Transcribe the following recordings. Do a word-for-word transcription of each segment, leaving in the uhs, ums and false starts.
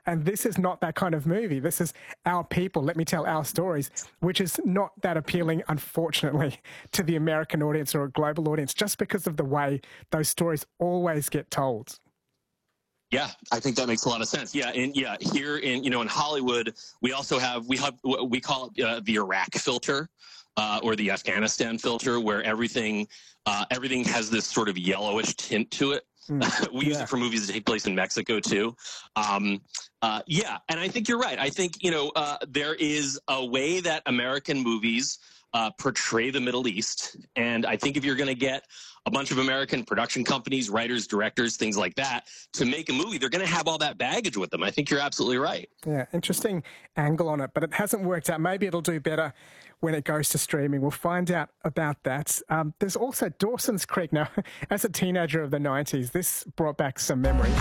And this is not that kind of movie. This is our people, let me tell our stories, which is not that appealing, unfortunately, to the American audience or a global audience, just because of the way those stories always get told. Yeah, I think that makes a lot of sense. Yeah, and yeah, here in you know in Hollywood, we also have we have we call it uh, the Iraq filter uh, or the Afghanistan filter, where everything uh, everything has this sort of yellowish tint to it. Mm, we yeah. use it for movies that take place in Mexico too. Um, uh, yeah, and I think you're right. I think you know uh, there is a way that American movies uh, portray the Middle East, and I think if you're going to get a bunch of American production companies, writers, directors, things like that, to make a movie, they're going to have all that baggage with them. I think you're absolutely right. Yeah, interesting angle on it, but it hasn't worked out. Maybe it'll do better when it goes to streaming. We'll find out about that. Um, there's also Dawson's Creek. Now, as a teenager of the nineties, this brought back some memories.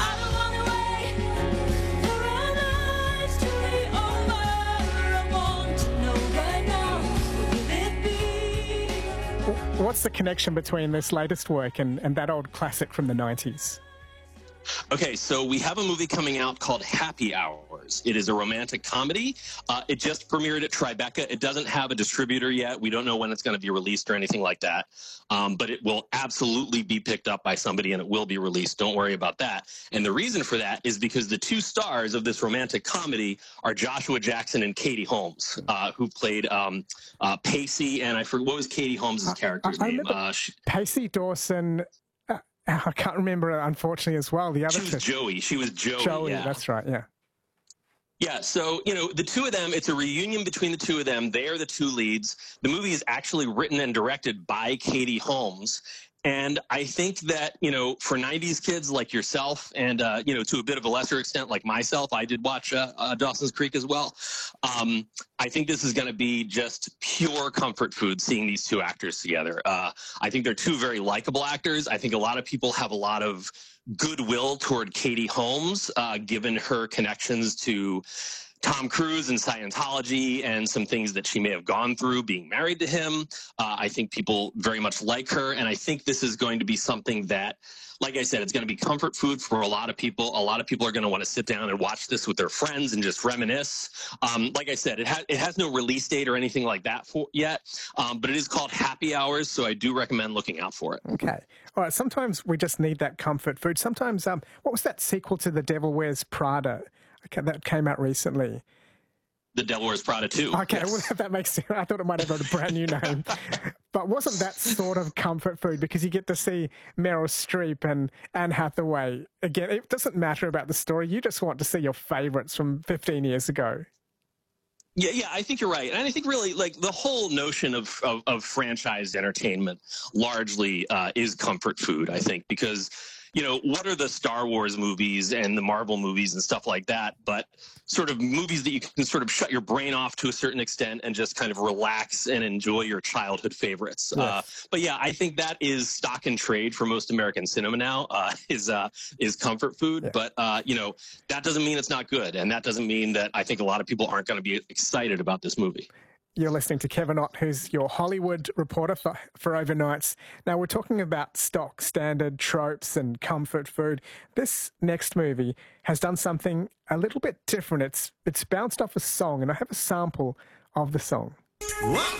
What's the connection between this latest work and, and that old classic from the nineties? Okay, so we have a movie coming out called Happy Hours. It is a romantic comedy. Uh, it just premiered at Tribeca. It doesn't have a distributor yet. We don't know when it's going to be released or anything like that. Um, but it will absolutely be picked up by somebody and it will be released. Don't worry about that. And the reason for that is because the two stars of this romantic comedy are Joshua Jackson and Katie Holmes, uh, who played um, uh, Pacey. And I forget, what was Katie Holmes' character's I, I name? Uh, she, Pacey Dawson. I can't remember, unfortunately, as well. The other she was two. Joey. She was Joey. Joey, yeah. That's right, yeah. Yeah, so, you know, the two of them, it's a reunion between the two of them. They are the two leads. The movie is actually written and directed by Katie Holmes. And I think that, you know, for nineties kids like yourself and, uh, you know, to a bit of a lesser extent like myself, I did watch uh, uh, Dawson's Creek as well. Um, I think this is going to be just pure comfort food seeing these two actors together. Uh, I think they're two very likable actors. I think a lot of people have a lot of goodwill toward Katie Holmes, uh, given her connections to Tom Cruise and Scientology and some things that she may have gone through being married to him. Uh, I think people very much like her. And I think this is going to be something that, like I said, it's going to be comfort food for a lot of people. A lot of people are going to want to sit down and watch this with their friends and just reminisce. Um, like I said, it, ha- it has no release date or anything like that for yet, um, but it is called Happy Hours, so I do recommend looking out for it. Okay. All right, sometimes we just need that comfort food. Sometimes, um, what was that sequel to The Devil Wears Prada? Okay, that came out recently. The Devil Wears Prada two. Okay, yes. Well, that makes sense. I thought it might have got a brand new name. But wasn't that sort of comfort food? Because you get to see Meryl Streep and Anne Hathaway. Again, it doesn't matter about the story. You just want to see your favourites from fifteen years ago. Yeah, yeah, I think you're right. And I think really, like, the whole notion of, of, of franchised entertainment largely uh, is comfort food, I think, because, you know, what are the Star Wars movies and the Marvel movies and stuff like that, but sort of movies that you can sort of shut your brain off to a certain extent and just kind of relax and enjoy your childhood favorites. Yes. Uh, but yeah, I think that is stock and trade for most American cinema now, uh, is uh, is comfort food. Yeah. But, uh, you know, that doesn't mean it's not good. And that doesn't mean that I think a lot of people aren't going to be excited about this movie. You're listening to Kevin Ott, who's your Hollywood reporter for, for Overnights. Now, we're talking about stock, standard tropes and comfort food. This next movie has done something a little bit different. It's, it's bounced off a song, and I have a sample of the song. One